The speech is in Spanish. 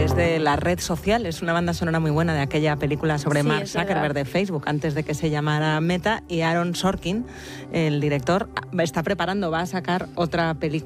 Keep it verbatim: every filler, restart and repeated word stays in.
que es de La Red Social, es una banda sonora muy buena de aquella película sobre Sí, Mark es Zuckerberg verdad. de Facebook, antes de que se llamara Meta, y Aaron Sorkin, el director, está preparando, va a sacar otra película